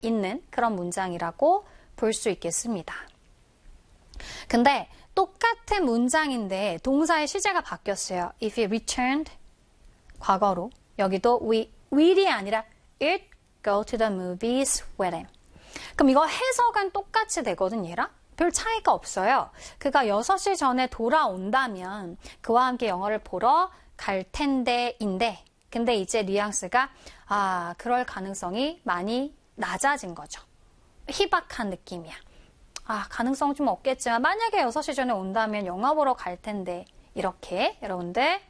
있는 그런 문장이라고 볼 수 있겠습니다. 근데 똑같은 문장인데 동사의 시제가 바뀌었어요. If he returned, 과거로. 여기도 will이 아니라 it go to the movies with him. 그럼 이거 해석은 똑같이 되거든, 얘랑? 별 차이가 없어요. 그가 6시 전에 돌아온다면 그와 함께 영화를 보러 갈 텐데인데, 근데 이제 뉘앙스가 그럴 가능성이 많이 낮아진 거죠. 희박한 느낌이야. 가능성 좀 없겠지만 만약에 6시 전에 온다면 영화 보러 갈 텐데, 이렇게 여러분들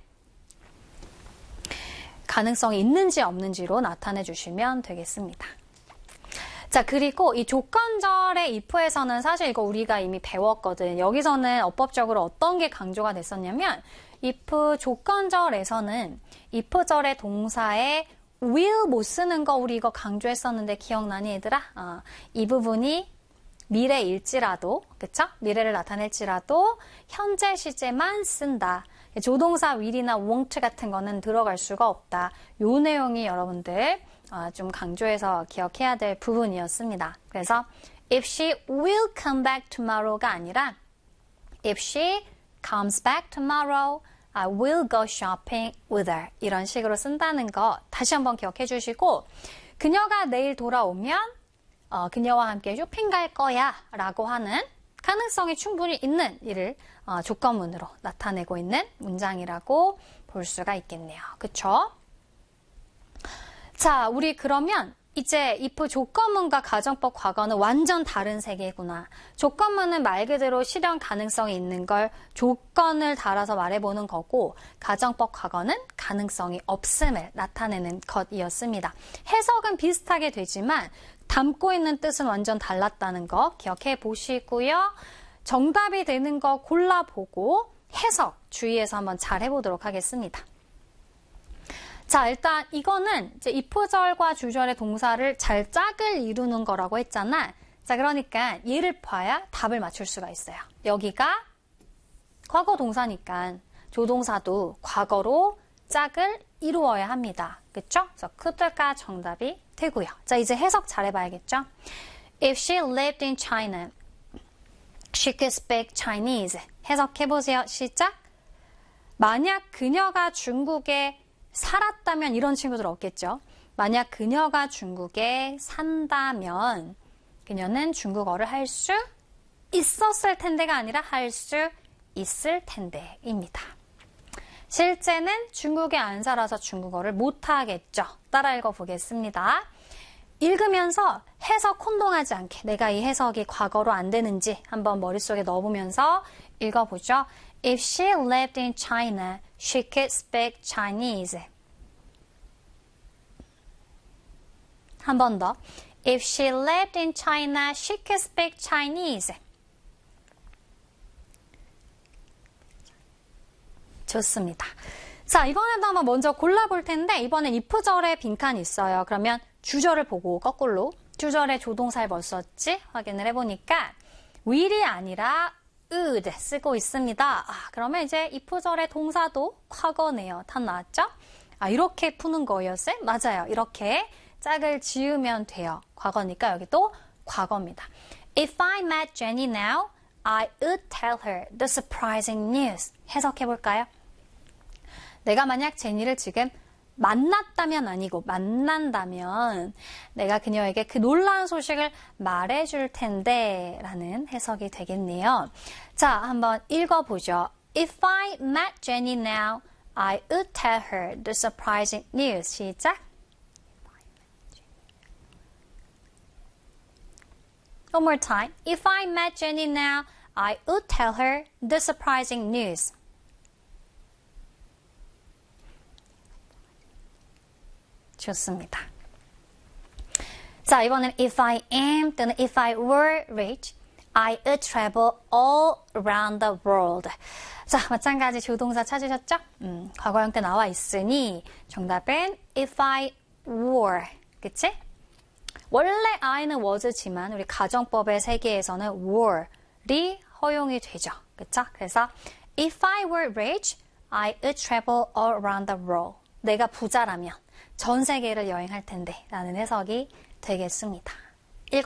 가능성이 있는지 없는지로 나타내 주시면 되겠습니다. 자, 그리고 이 조건절의 if에서는 사실 이거 우리가 이미 배웠거든. 여기서는 어법적으로 어떤 게 강조가 됐었냐면 if 조건절에서는 if절의 동사에 will 못 쓰는 거 우리 이거 강조했었는데 기억나니 얘들아? 이 부분이 미래일지라도, 그쵸? 미래를 나타낼지라도 현재 시제만 쓴다. 조동사 will이나 won't 같은 거는 들어갈 수가 없다. 요 내용이 여러분들 좀 강조해서 기억해야 될 부분이었습니다. 그래서 if she will come back tomorrow가 아니라 if she comes back tomorrow, I will go shopping with her. 이런 식으로 쓴다는 거 다시 한번 기억해 주시고, 그녀가 내일 돌아오면 그녀와 함께 쇼핑 갈 거야 라고 하는 가능성이 충분히 있는 일을 조건문으로 나타내고 있는 문장이라고 볼 수가 있겠네요. 그쵸? 자, 우리 그러면 이제 if 조건문과 가정법 과거는 완전 다른 세계구나. 조건문은 말 그대로 실현 가능성이 있는 걸 조건을 달아서 말해보는 거고, 가정법 과거는 가능성이 없음을 나타내는 것이었습니다. 해석은 비슷하게 되지만 담고 있는 뜻은 완전 달랐다는 거 기억해 보시고요. 정답이 되는 거 골라보고 해석 주의해서 한번 잘 해보도록 하겠습니다. 자, 일단 이거는 이제 if절과 주절의 동사를 잘 짝을 이루는 거라고 했잖아. 자, 그러니까 얘를 봐야 답을 맞출 수가 있어요. 여기가 과거 동사니까 조동사도 과거로 짝을 이루어야 합니다. 그쵸? 그래서 could가 정답이 되고요. 자, 이제 해석 잘 해봐야겠죠? If she lived in China, she could speak Chinese. 해석해보세요. 시작. 만약 그녀가 중국에 살았다면, 이런 친구들 없겠죠? 만약 그녀가 중국에 산다면 그녀는 중국어를 할 수 있었을 텐데가 아니라 할 수 있을 텐데입니다. 실제는 중국에 안 살아서 중국어를 못하겠죠. 따라 읽어보겠습니다. 읽으면서 해석 혼동하지 않게 내가 이 해석이 과거로 안 되는지 한번 머릿속에 넣어보면서 읽어보죠. If she lived in China, she could speak Chinese. 한 번 더. If she lived in China, she could speak Chinese. 좋습니다. 자, 이번에도 한번 먼저 골라볼 텐데, 이번엔 if절에 빈칸이 있어요. 그러면 주절을 보고 거꾸로 주절에 조동사를 뭐 썼지? 확인을 해보니까 will이 아니라 would 쓰고 있습니다. 그러면 이제 if절의 동사도 과거네요. 답 나왔죠? 이렇게 푸는 거예요, 쌤? 맞아요. 이렇게 짝을 지으면 돼요. 과거니까 여기도 과거입니다. If I met Jenny now, I would tell her the surprising news. 해석해볼까요? 내가 만약 제니를 지금 만났다면 아니고 만난다면 내가 그녀에게 그 놀라운 소식을 말해줄 텐데 라는 해석이 되겠네요. 자, 한번 읽어보죠. If I met Jenny now, I would tell her the surprising news. 시작. One more time. If I met Jenny now, I would tell her the surprising news. 좋습니다. 자, 이번엔 if I am 또는 if I were rich, I would travel all around the world. 자, 마찬가지 조동사 찾으셨죠? 과거 형태 나와 있으니 정답은 if I were. 그치? 원래 I는 was지만 우리 가정법의 세계에서는 were이 허용이 되죠. 그쵸? 그래서 if I were rich, I would travel all around the world. 내가 부자라면 전 세계를 여행할 텐데 라는 해석이 되겠습니다.